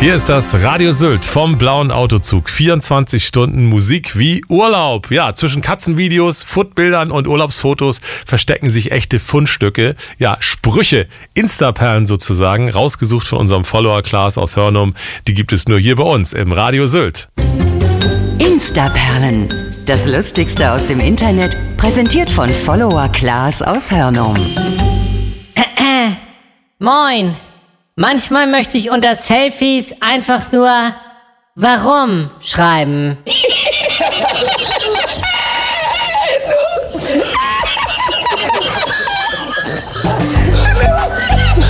Hier ist das Radio Sylt vom Blauen Autozug. 24 Stunden Musik wie Urlaub. Ja, zwischen Katzenvideos, Foodbildern und Urlaubsfotos verstecken sich echte Fundstücke. Ja, Sprüche, Instaperlen sozusagen, rausgesucht von unserem Follower Klaas aus Hörnum. Die gibt es nur hier bei uns im Radio Sylt. Instaperlen. Das Lustigste aus dem Internet, präsentiert von Follower Klaas aus Hörnum. Moin! Manchmal möchte ich unter Selfies einfach nur "Warum" schreiben.